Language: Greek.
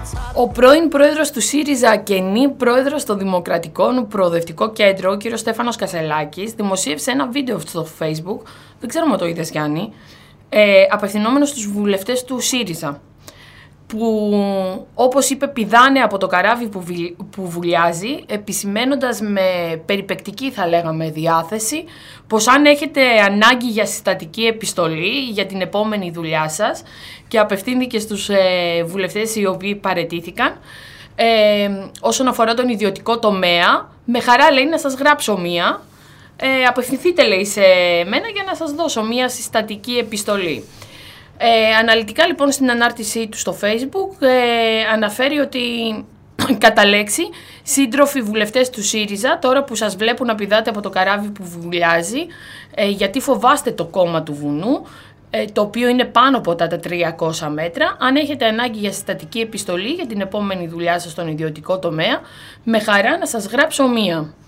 Ο πρώην πρόεδρος του ΣΥΡΙΖΑ και νυ πρόεδρος των Δημοκρατικών Προοδευτικό Κέντρο, ο κ. Στέφανος Κασελάκης, δημοσίευσε ένα βίντεο στο Facebook, δεν ξέρουμε αν το είδες Γιάννη, απευθυνόμενος στους βουλευτές του ΣΥΡΙΖΑ, που όπως είπε πηδάνε από το καράβι που βουλιάζει, επισημένοντας με περιπεκτική θα λέγαμε διάθεση πως αν έχετε ανάγκη για συστατική επιστολή για την επόμενη δουλειά σας, και απευθύνθηκε στους βουλευτές οι οποίοι παραιτήθηκαν, όσον αφορά τον ιδιωτικό τομέα, με χαρά λέει να σας γράψω μία, απευθυνθείτε λέει σε μένα για να σας δώσω μία συστατική επιστολή. Αναλυτικά λοιπόν στην ανάρτησή του στο Facebook αναφέρει ότι κατά λέξη σύντροφοι βουλευτές του ΣΥΡΙΖΑ, τώρα που σας βλέπουν να πηδάτε από το καράβι που βουλιάζει, γιατί φοβάστε το κόμμα του βουνού, το οποίο είναι πάνω από τα 300 μέτρα, αν έχετε ανάγκη για συστατική επιστολή για την επόμενη δουλειά σας στον ιδιωτικό τομέα, με χαρά να σας γράψω μία.